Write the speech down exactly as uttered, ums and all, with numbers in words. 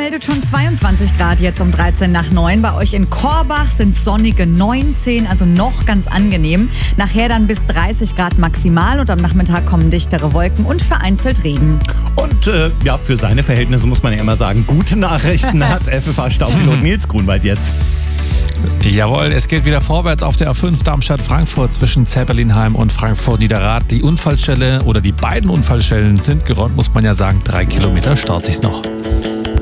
meldet schon zweiundzwanzig Grad jetzt um dreizehn nach neun. Bei euch in Korbach sind sonnige neunzehn, also noch ganz angenehm. Nachher dann bis dreißig Grad maximal und am Nachmittag kommen dichtere Wolken und vereinzelt Regen. Und äh, ja, für seine Verhältnisse muss man ja immer sagen, gute Nachrichten hat F F H-Staubpilot Nils Grunwald jetzt. Jawohl, es geht wieder vorwärts auf der A fünf Darmstadt-Frankfurt zwischen Zeppelinheim und Frankfurt-Niederrad. Die Unfallstelle oder die beiden Unfallstellen sind geräumt, muss man ja sagen. Drei Kilometer staut sich's noch.